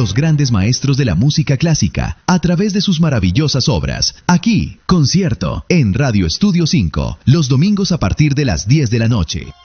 los grandes maestros de la música clásica a través de sus maravillosas obras. Aquí, concierto en Radio Estudio 5, los domingos a partir de las 10 de la noche.